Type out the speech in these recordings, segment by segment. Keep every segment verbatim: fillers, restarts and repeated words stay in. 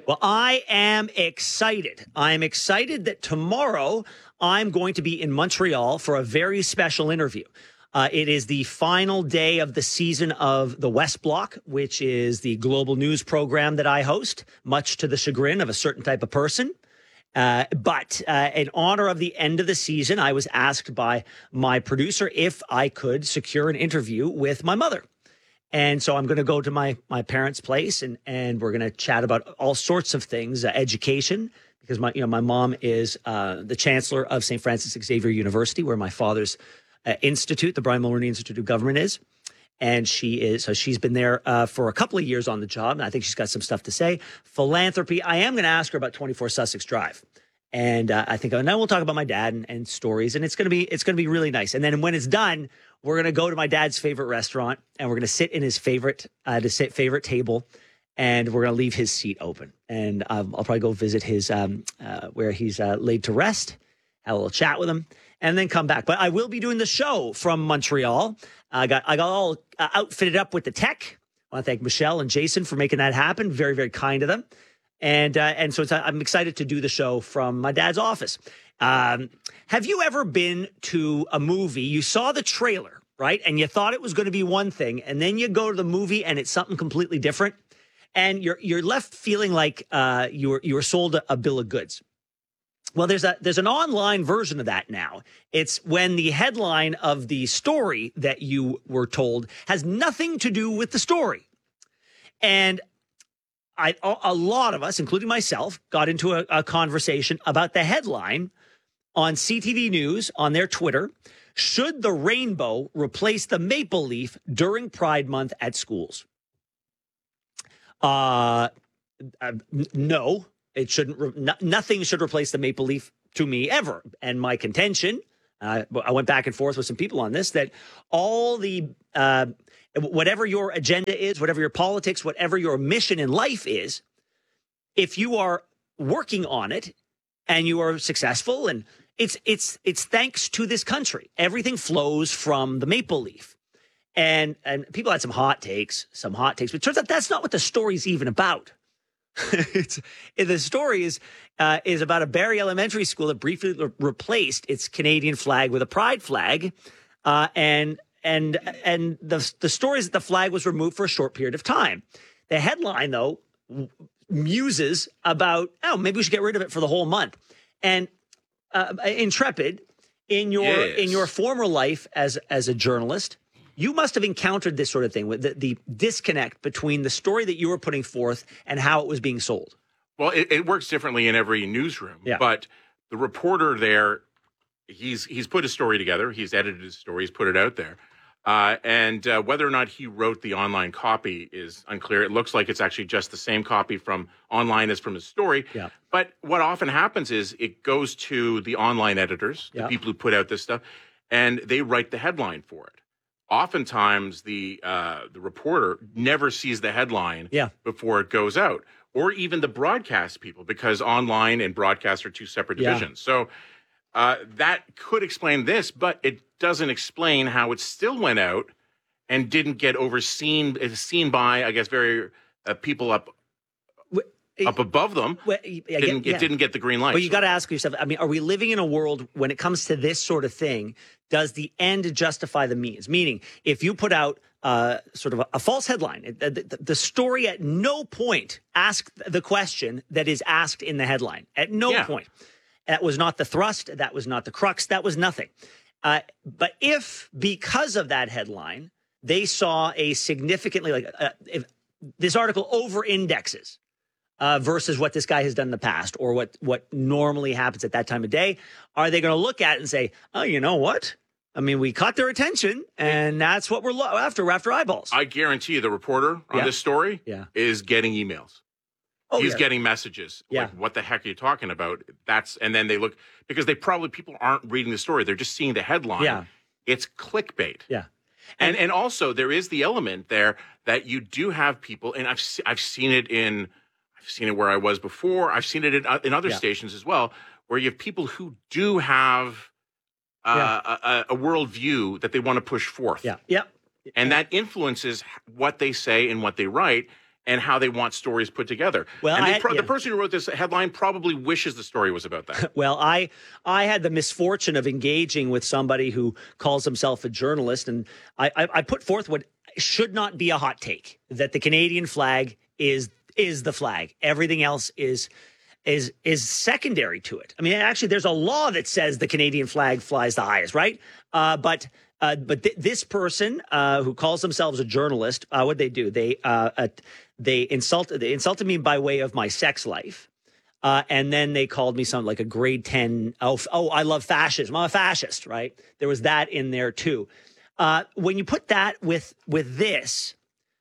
Well, I am excited. I'm excited that tomorrow I'm going to be in Montreal for a very special interview. Uh, it is the final day of the season of the West Block, which is the global news program that I host, much to the chagrin of a certain type of person. Uh, but uh, in honor of the end of the season, I was asked by my producer if I could secure an interview with my mother. And so I'm going to go to my my parents' place and and we're going to chat about all sorts of things, uh, education, because my you know my mom is uh, the chancellor of Saint Francis Xavier University, where my father's uh, institute, the Brian Mulroney Institute of Government, is. And she is so she's been there uh, for a couple of years on the job, and I think she's got some stuff to say. Philanthropy. I am going to ask her about twenty-four Sussex Drive. And uh, I think, oh, now we'll talk about my dad and, and stories, and it's going to be it's going to be really nice. And then when it's done, we're going to go to my dad's favorite restaurant, and we're going to sit in his favorite uh, to sit favorite table, and we're going to leave his seat open. And um, I'll probably go visit his um, uh, where he's uh, laid to rest, have a little chat with him, and then come back. But I will be doing the show from Montreal. I got I got all uh, outfitted up with the tech. I want to thank Michelle and Jason for making that happen. Very, very kind of them. And uh, and so it's, I'm excited to do the show from my dad's office. Um, have you ever been to a movie? You saw the trailer, right? And you thought it was going to be one thing. And then you go to the movie and it's something completely different. And you're you're left feeling like uh, you were you were sold a, a bill of goods. Well, there's a there's an online version of that now. It's when the headline of the story that you were told has nothing to do with the story. And I, a lot of us, including myself, got into a, a conversation about the headline on C T V News on their Twitter. Should the rainbow replace the maple leaf during Pride Month at schools? Uh, uh no, it shouldn't. Re- no, nothing should replace the maple leaf to me ever. And my contention, uh, I went back and forth with some people on this, that all the uh, whatever your agenda is, whatever your politics, whatever your mission in life is, if you are working on it and you are successful, and it's it's it's thanks to this country. Everything flows from the maple leaf. And and people had some hot takes, some hot takes, but it turns out that's not what the story's even about. it's the story is uh, is about a Barrie Elementary School that briefly re- replaced its Canadian flag with a pride flag, uh, and And and the the story is that the flag was removed for a short period of time. The headline, though, muses about, oh, maybe we should get rid of it for the whole month. And uh, Intrepid, in your yes. in your former life as as a journalist, you must have encountered this sort of thing, with the, the disconnect between the story that you were putting forth and how it was being sold. Well, it, it works differently in every newsroom, yeah. but the reporter there, he's he's put his story together, he's edited his story, he's put it out there. Uh, and uh, whether or not he wrote the online copy is unclear. It looks like it's actually just the same copy from online as from his story. Yeah. But what often happens is it goes to the online editors, yeah. the people who put out this stuff, and they write the headline for it. Oftentimes, the uh, the reporter never sees the headline yeah. before it goes out, or even the broadcast people, because online and broadcast are two separate divisions. Yeah. So uh, that could explain this, but it doesn't explain how it still went out and didn't get overseen, seen by, I guess, very uh, people up up above them. Well, yeah, didn't, yeah. It didn't get the green light. But you got to ask yourself, I mean, are we living in a world when it comes to this sort of thing, does the end justify the means? Meaning, if you put out uh, sort of a, a false headline, the, the, the story at no point asked the question that is asked in the headline. At no yeah. point. That was not the thrust. That was not the crux. That was nothing. Uh, but if, because of that headline, they saw a significantly, like, uh, if this article over-indexes uh, versus what this guy has done in the past, or what, what normally happens at that time of day, are they going to look at it and say, oh, you know what? I mean, we caught their attention, and that's what we're lo- after, we're after eyeballs. I guarantee you the reporter on yeah. this story yeah. is getting emails. Oh, He's yeah. getting messages. Yeah. Like, what the heck are you talking about? That's and then they look, because they probably, people aren't reading the story. They're just seeing the headline. Yeah. It's clickbait. Yeah. And, and and also there is the element there that you do have people, and I've se- I've seen it in I've seen it where I was before. I've seen it in, in other yeah. stations as well, where you have people who do have uh, yeah. a, a worldview that they want to push forth. Yeah. Yeah. And that influences what they say and what they write. and how they want stories put together. Well, and I they had- pro- yeah. the person who wrote this headline probably wishes the story was about that. Well, I I had the misfortune of engaging with somebody who calls himself a journalist, and I, I, I put forth what should not be a hot take, that the Canadian flag is is the flag. Everything else is is is secondary to it. I mean, actually, there's a law that says the Canadian flag flies the highest, right? Uh, but uh, but th- this person uh, who calls themselves a journalist, uh, what they do? They uh, uh, they insulted they insulted me by way of my sex life. Uh, and then they called me something like a grade ten. Oh, f- oh, I love fascism. I'm a fascist, right? There was that in there too. Uh, when you put that with with this,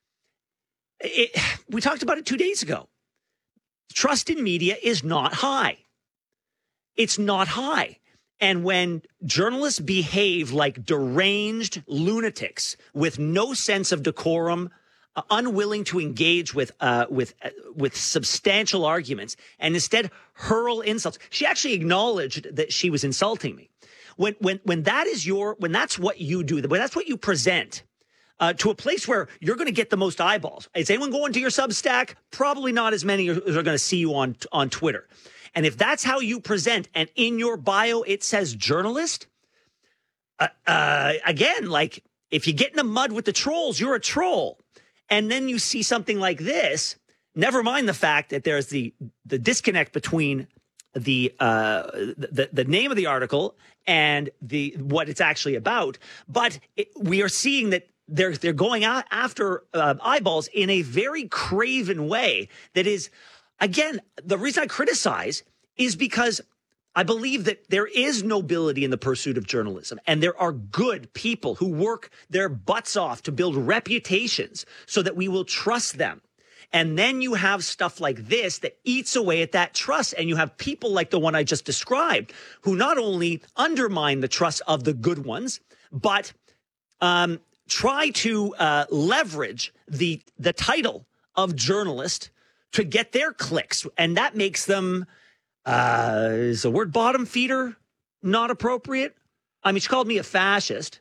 it, we talked about it two days ago. Trust in media is not high. It's not high. And when journalists behave like deranged lunatics with no sense of decorum, uh, unwilling to engage with uh, with uh, with substantial arguments, and instead hurl insults, she actually acknowledged that she was insulting me. When when when that is your when that's what you do, when that's what you present uh, to a place where you're going to get the most eyeballs. Is anyone going to your Substack? Probably not as many as are going to see you on on Twitter. And if that's how you present, and in your bio it says journalist, uh, uh, again, like if you get in the mud with the trolls, you're a troll. And then you see something like this. Never mind the fact that there's the the disconnect between the uh, the the name of the article and the what it's actually about. But it, we are seeing that they're they're going out after uh, eyeballs in a very craven way. That is, again, the reason I criticize is because I believe that there is nobility in the pursuit of journalism, and there are good people who work their butts off to build reputations so that we will trust them. And then you have stuff like this that eats away at that trust. And you have people like the one I just described who not only undermine the trust of the good ones, but um, try to uh, leverage the the title of journalist to get their clicks. And that makes them, uh, is the word bottom feeder not appropriate? I mean, she called me a fascist.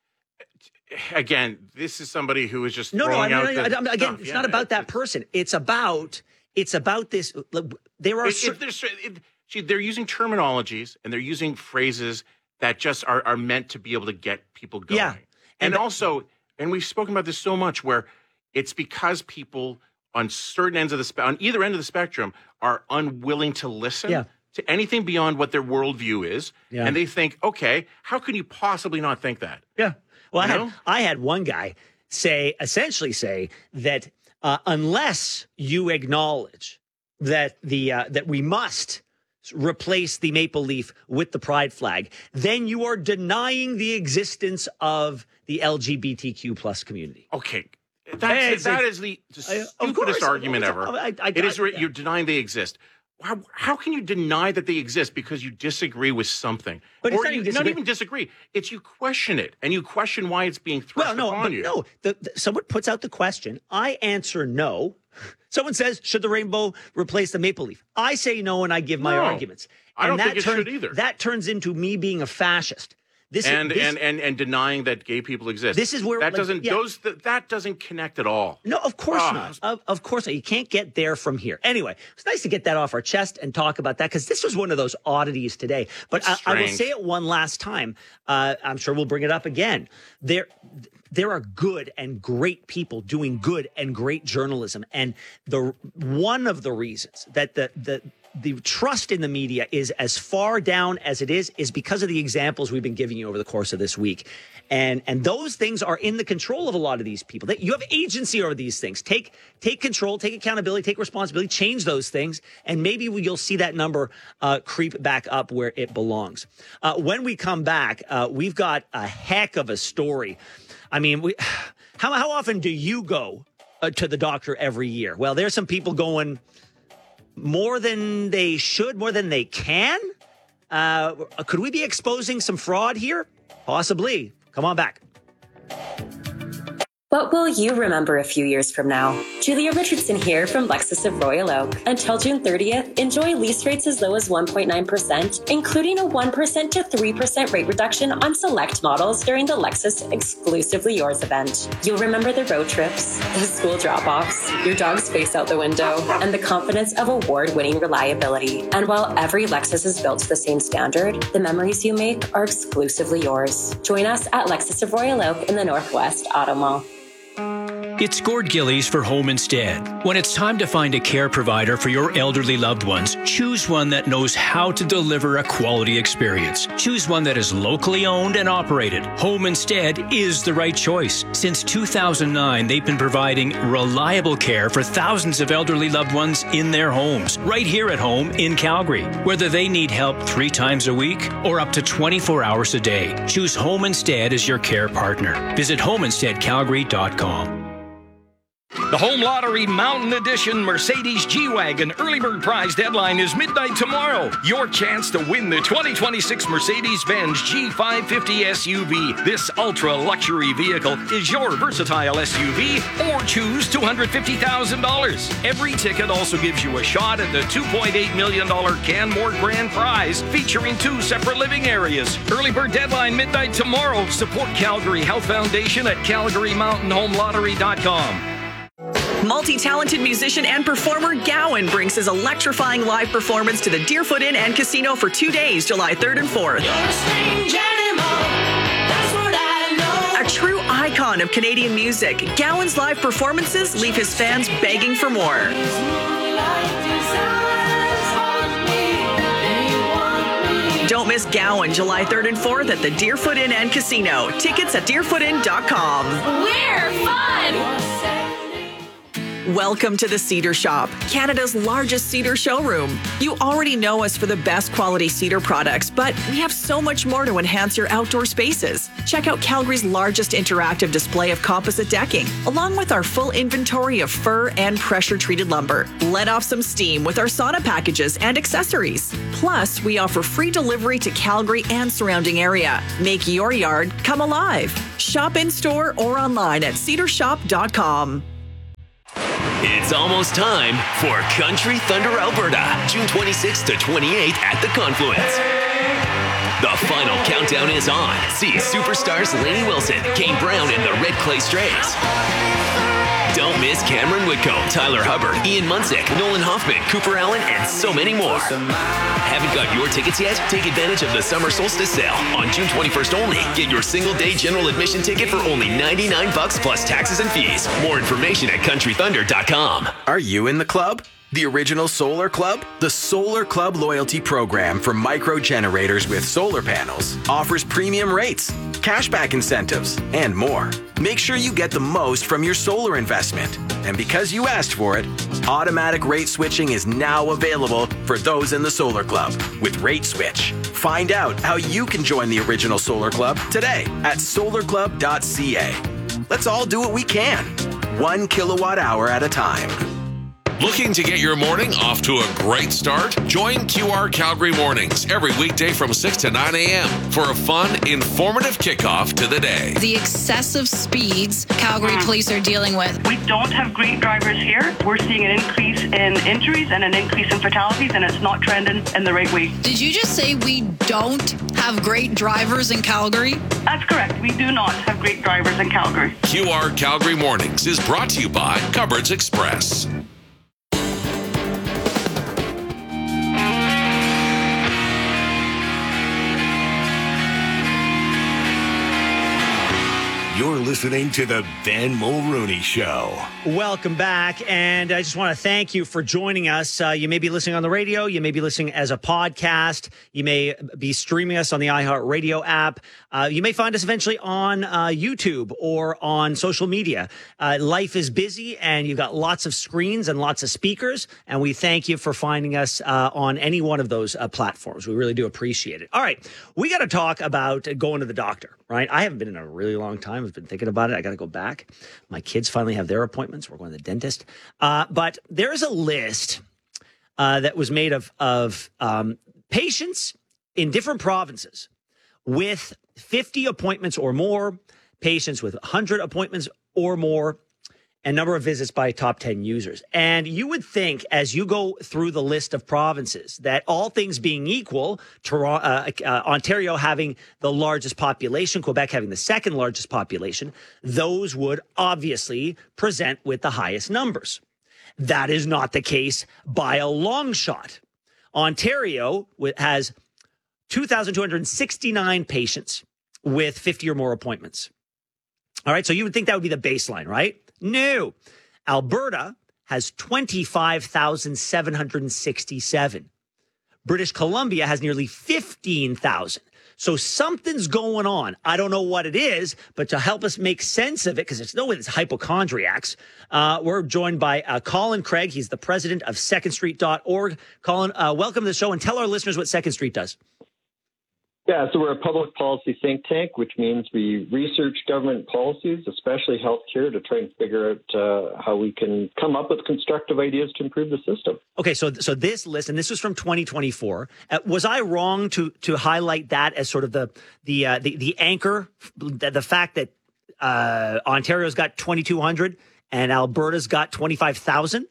Again, this is somebody who is just No, no, I throwing mean, out I- I- again, stuff. it's Yeah, not about that it's- person. It's about, it's about this. There are It, cer- it, there's- it, see, they're using terminologies and they're using phrases that just are, are meant to be able to get people going. Yeah. And, And- also, and we've spoken about this so much, where it's because people on certain ends of the spe- on either end of the spectrum are unwilling to listen Yeah. to anything beyond what their worldview is, Yeah. and they think, okay, how can you possibly not think that? Yeah. Well, I You had, know? I had one guy say, essentially say that uh, unless you acknowledge that the uh, that we must replace the maple leaf with the pride flag, then you are denying the existence of the L G B T Q plus community. Okay. Hey, That's, it's that like- is the I- of stupidest course, argument I- ever. I- I- it is I- re- you're denying they exist. How, how can you deny that they exist because you disagree with something? But it's or not you even disagree. not even disagree. It's you question it, and you question why it's being thrust Well, no, upon but you. no. The, the, someone puts out the question. I answer no. Someone says, should the rainbow replace the maple leaf? I say no, and I give my No. arguments. I don't and think that it turn- should either. That turns into me being a fascist. This is and, this, and and and denying that gay people exist. This is where, that like, doesn't yeah. those that, that doesn't connect at all. No, of course Ah. not. Of, of course not. You can't get there from here. Anyway, it's nice to get that off our chest and talk about that because this was one of those oddities today. But I, It's I will strange. say it one last time. Uh, I'm sure we'll bring it up again. There, there are good and great people doing good and great journalism, and the one of the reasons that the the the trust in the media is as far down as it is is because of the examples we've been giving you over the course of this week. And and those things are in the control of a lot of these people. That you have agency over these things. Take take control, take accountability, take responsibility, change those things, and maybe you'll see that number uh, creep back up where it belongs. Uh, when we come back, uh, we've got a heck of a story. I mean, we, how how often do you go uh, to the doctor every year? Well, there's some people going more than they should, more than they can. Uh, could we be exposing some fraud here? Possibly. Come on back. What will you remember a few years from now? Julia Richardson here from Lexus of Royal Oak. Until June thirtieth, enjoy lease rates as low as one point nine percent, including a one percent to three percent rate reduction on select models during the Lexus Exclusively Yours event. You'll remember the road trips, the school drop-offs, your dog's face out the window, and the confidence of award-winning reliability. And while every Lexus is built to the same standard, the memories you make are exclusively yours. Join us at Lexus of Royal Oak in the Northwest Auto Mall. It's Gord Gillies for Home Instead. When it's time to find a care provider for your elderly loved ones, choose one that knows how to deliver a quality experience. Choose one that is locally owned and operated. Home Instead is the right choice. Since two thousand nine, they've been providing reliable care for thousands of elderly loved ones in their homes, right here at home in Calgary. Whether they need help three times a week or up to twenty-four hours a day, choose Home Instead as your care partner. Visit home instead calgary dot com. The Home Lottery Mountain Edition Mercedes G-Wagon Early Bird Prize deadline is midnight tomorrow. Your chance to win the twenty twenty-six Mercedes-Benz G five fifty S U V. This ultra-luxury vehicle is your versatile S U V, or choose two hundred fifty thousand dollars. Every ticket also gives you a shot at the two point eight million dollars Canmore Grand Prize, featuring two separate living areas. Early Bird deadline midnight tomorrow. Support Calgary Health Foundation at calgary mountain home lottery dot com. Multi-talented musician and performer Gowan brings his electrifying live performance to the Deerfoot Inn and Casino for two days, July third and fourth. A true icon of Canadian music, Gowan's live performances leave his fans begging for more. Don't miss Gowan, July third and fourth at the Deerfoot Inn and Casino. Tickets at deerfoot inn dot com. We're fun! Welcome to the Cedar Shop, Canada's largest cedar showroom. You already know us for the best quality cedar products, but we have so much more to enhance your outdoor spaces. Check out Calgary's largest interactive display of composite decking, along with our full inventory of fir and pressure-treated lumber. Let off some steam with our sauna packages and accessories. Plus, we offer free delivery to Calgary and surrounding area. Make your yard come alive. Shop in-store or online at cedar shop dot com. It's almost time for Country Thunder Alberta, June twenty-sixth to twenty-eighth at the Confluence. The final countdown is on. See superstars Lainey Wilson, Kane Brown, and the Red Clay Strays. Don't miss Cameron Woodco, Tyler Hubbard, Ian Munsick, Nolan Hoffman, Cooper Allen, and so many more. Haven't got your tickets yet? Take advantage of the summer solstice sale on June twenty-first only. Get your single day general admission ticket for only ninety-nine bucks plus taxes and fees. More information at country thunder dot com. Are you in the club? The original Solar Club? The Solar Club loyalty program for micro generators with solar panels offers premium rates, cashback incentives, and more. Make sure you get the most from your solar investment. And because you asked for it, automatic rate switching is now available for those in the Solar Club with Rate Switch. Find out how you can join the original Solar Club today at solar club dot c a. Let's all do what we can, one kilowatt hour at a time. Looking to get your morning off to a great start? Join Q R Calgary Mornings every weekday from six to nine a.m. for a fun, informative kickoff to the day. The excessive speeds Calgary police are dealing with. We don't have great drivers here. We're seeing an increase in injuries and an increase in fatalities, and it's not trending in the right way. Did you just say we don't have great drivers in Calgary? That's correct. We do not have great drivers in Calgary. Q R Calgary Mornings is brought to you by Cupboards Express. You're listening to the Ben Mulrooney Show. Welcome back, and I just want to thank you for joining us. Uh, you may be listening on the radio. You may be listening as a podcast. You may be streaming us on the iHeartRadio app. Uh, you may find us eventually on uh, YouTube or on social media. Uh, life is busy, and you've got lots of screens and lots of speakers, and we thank you for finding us uh, on any one of those uh, platforms. We really do appreciate it. All right, we got to talk about going to the doctor, right? I haven't been in a really long time. I've been thinking about it. I got to go back. My kids finally have their appointments. We're going to the dentist. Uh, but there's a list uh, that was made of, of um, patients in different provinces with fifty appointments or more, patients with one hundred appointments or more, and number of visits by top ten users. And you would think, as you go through the list of provinces, that all things being equal, Toronto, uh, uh, Ontario having the largest population, Quebec having the second largest population, those would obviously present with the highest numbers. That is not the case by a long shot. Ontario has two thousand two hundred sixty-nine patients with fifty or more appointments. All right, so you would think that would be the baseline, right? No. Alberta has twenty-five thousand seven hundred sixty-seven. British Columbia has nearly fifteen thousand. So something's going on. I don't know what it is, but to help us make sense of it, because it's no way it's hypochondriacs, uh, we're joined by uh, Colin Craig. He's the president of second street dot org. Colin, uh, welcome to the show, and tell our listeners what Second Street does. Yeah, so we're a public policy think tank, which means we research government policies, especially healthcare, to try and figure out uh, how we can come up with constructive ideas to improve the system. Okay, so so this list, and this was from twenty twenty-four. Uh, was I wrong to to highlight that as sort of the the uh, the, the anchor, the, the fact that uh, Ontario's got twenty-two hundred and Alberta's got twenty-five thousand?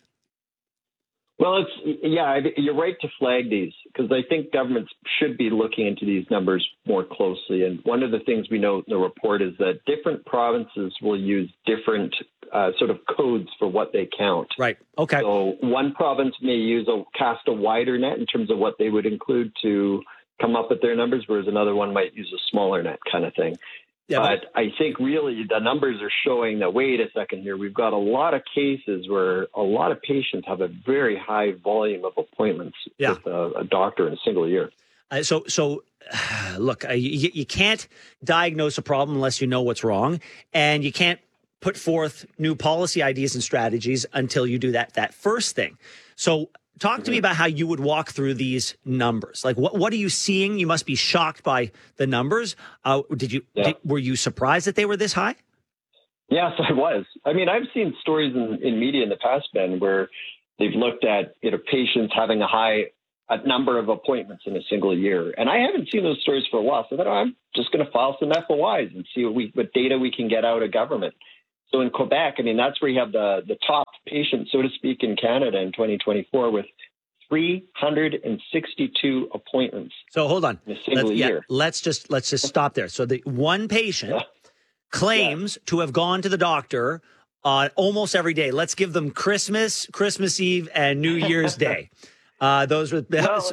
Well, it's yeah, you're right to flag these, because I think governments should be looking into these numbers more closely. And one of the things we know in the report is that different provinces will use different uh, sort of codes for what they count. Right. Okay. So one province may use a cast a wider net in terms of what they would include to come up with their numbers, whereas another one might use a smaller net kind of thing. Yeah, but I think really the numbers are showing that, wait a second here, we've got a lot of cases where a lot of patients have a very high volume of appointments yeah. with a, a doctor in a single year. Uh, so, so look, uh, you, you can't diagnose a problem unless you know what's wrong, and you can't put forth new policy ideas and strategies until you do that, that first thing. So talk to me about how you would walk through these numbers. Like, what what are you seeing? You must be shocked by the numbers. Uh, did you yeah. did, were you surprised that they were this high? Yes, I was. I mean, I've seen stories in, in media in the past, Ben, where they've looked at you know patients having a high a number of appointments in a single year, and I haven't seen those stories for a while. So I thought, oh, I'm just going to file some F O Is and see what we what data we can get out of government. So in Quebec, I mean, that's where you have the, the top patient, so to speak, in Canada in twenty twenty-four with three hundred sixty-two appointments. So hold on. In a single let's, year. Yeah, let's just let's just stop there. So the one patient yeah. claims yeah. to have gone to the doctor uh, almost every day. Let's give them Christmas, Christmas Eve, and New Year's Day. Uh, those were. Well,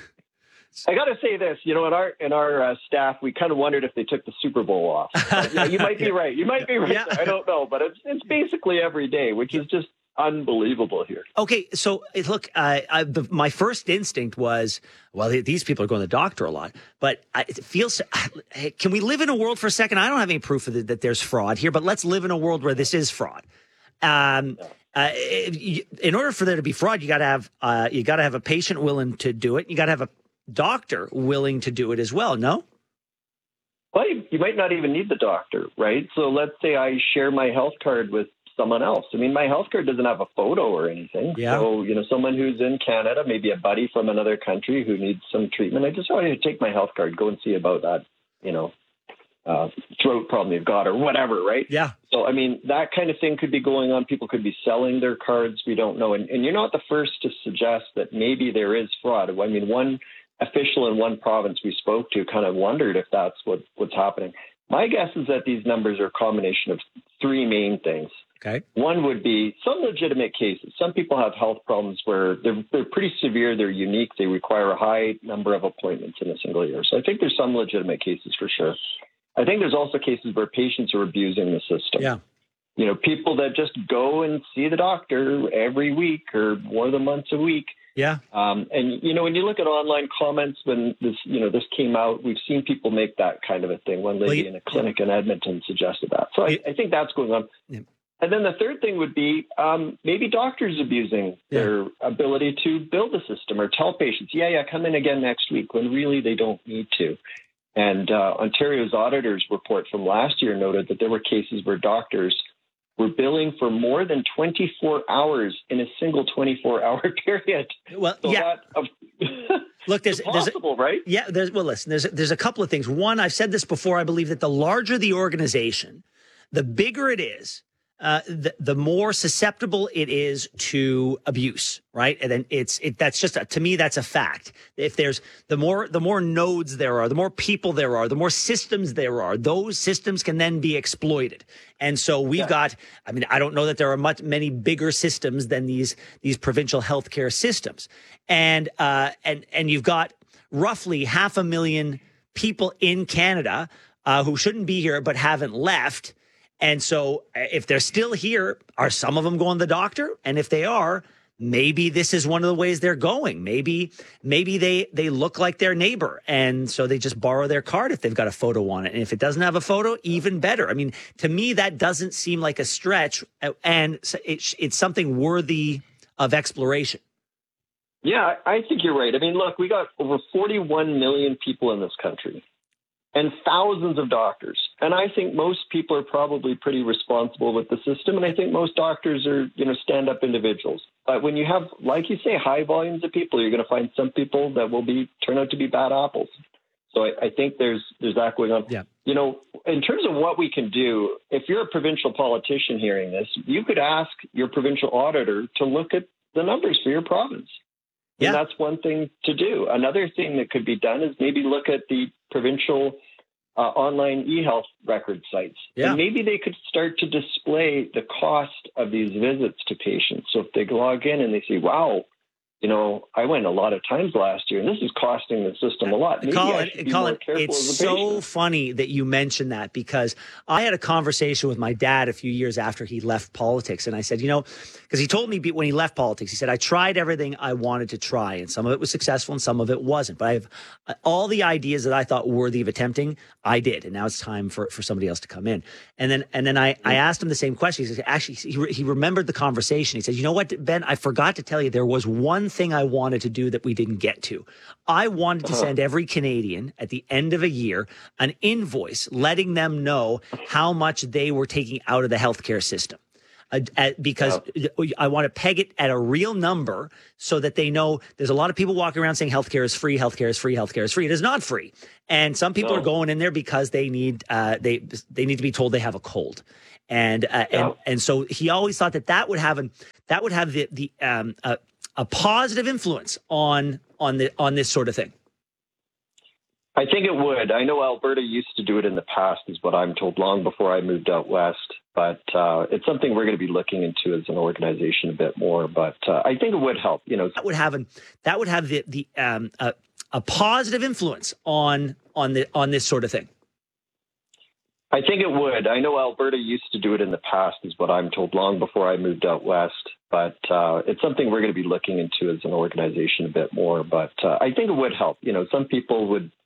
I got to say this, you know, in our in our uh, staff, we kind of wondered if they took the Super Bowl off. Uh, yeah, you might be right. You might be right. Yeah. I don't know, but it's it's basically every day, which is just unbelievable here. Okay, so look, uh, I, the, my first instinct was, well, these people are going to the doctor a lot, but I, it feels. Can we live in a world for a second? I don't have any proof of the, that there's fraud here, but let's live in a world where this is fraud. Um, yeah. Uh, in order for there to be fraud, you got to have uh, you got to have a patient willing to do it. You got to have a doctor willing to do it as well, no? Well, you, you might not even need the doctor, right? So let's say I share my health card with someone else. I mean, my health card doesn't have a photo or anything. Yeah. So, you know, someone who's in Canada, maybe a buddy from another country who needs some treatment, I just want you to take my health card, go and see about that, you know, uh, throat problem you've got or whatever, right? Yeah. So, I mean, that kind of thing could be going on. People could be selling their cards. We don't know. And, and you're not the first to suggest that maybe there is fraud. I mean, one official in one province we spoke to kind of wondered if that's what, what's happening. My guess is that these numbers are a combination of three main things. Okay. One would be some legitimate cases. Some people have health problems where they're, they're pretty severe, they're unique, they require a high number of appointments in a single year. So I think there's some legitimate cases for sure. I think there's also cases where patients are abusing the system. Yeah. You know, people that just go and see the doctor every week or more than once a week. Yeah. Um, and, you know, when you look at online comments, when this, you know, this came out, we've seen people make that kind of a thing. One lady well, you, in a clinic yeah. in Edmonton suggested that. So I, I think that's going on. Yeah. And then the third thing would be um, maybe doctors abusing yeah. their ability to bill the system or tell patients, yeah, yeah, come in again next week, when really they don't need to. And uh, Ontario's auditor's report from last year noted that there were cases where doctors were billing for more than twenty-four hours in a single twenty-four hour period. Well, so yeah. That, uh, Look, there's, there's possible, a, right? Yeah. There's, well, listen, there's, there's a couple of things. One, I've said this before. I believe that the larger the organization, the bigger it is, uh, the, the more susceptible it is to abuse, right? And then it's it that's just a, to me that's a fact. If there's the more the more nodes there are, the more people there are, the more systems there are, those systems can then be exploited. And so we've yeah. got, I mean, I don't know that there are much many bigger systems than these these provincial healthcare systems. And uh and and you've got roughly half a million people in Canada uh, who shouldn't be here but haven't left. And so if they're still here, are some of them going to the doctor? And if they are, maybe this is one of the ways they're going. Maybe maybe they, they look like their neighbor, and so they just borrow their card if they've got a photo on it. And if it doesn't have a photo, even better. I mean, to me, that doesn't seem like a stretch, and it's, it's something worthy of exploration. Yeah, I think you're right. I mean, look, we got over forty-one million people in this country and thousands of doctors. And I think most people are probably pretty responsible with the system. And I think most doctors are, you know, stand-up individuals. But when you have, like you say, high volumes of people, you're going to find some people that will be turn out to be bad apples. So I, I think there's there's that going on. Yeah. You know, in terms of what we can do, if you're a provincial politician hearing this, you could ask your provincial auditor to look at the numbers for your province. Yeah. And that's one thing to do. Another thing that could be done is maybe look at the provincial uh, online e-health record sites. Yeah. And maybe they could start to display the cost of these visits to patients. So if they log in and they see, wow, you know, I went a lot of times last year, and this is costing the system a lot. Maybe Colin, I should be Colin more careful it's as a so patient. funny that you mentioned that, because I had a conversation with my dad a few years after he left politics. And I said, you know, because he told me when he left politics, he said, I tried everything I wanted to try, and some of it was successful and some of it wasn't. But I have uh, all the ideas that I thought worthy of attempting, I did. And now it's time for, for somebody else to come in. And then and then I, I asked him the same question. He said, actually, he, re- he remembered the conversation. He said, you know what, Ben, I forgot to tell you, there was one thing I wanted to do that we didn't get to. I wanted to Uh-huh. send every Canadian at the end of a year an invoice letting them know how much they were taking out of the healthcare system. Uh, uh, because yeah. I want to peg it at a real number so that they know. There's a lot of people walking around saying healthcare is free, healthcare is free, healthcare is free. It is not free. And some people No. are going in there because they need uh, they they need to be told they have a cold. And uh, Yeah. and and so he always thought that that would have an that would have the the um, uh, a positive influence on on the on this sort of thing. I think it would. I know Alberta used to do it in the past, is what I'm told, long before I moved out west. But uh, it's something we're going to be looking into as an organization a bit more. But uh, I think it would help. You know, that would have an that would have the the um, a, a positive influence on on the on this sort of thing. I think it would. I know Alberta used to do it in the past, is what I'm told, long before I moved out west. But uh, it's something we're going to be looking into as an organization a bit more. But uh, I think it would help. You know, some people would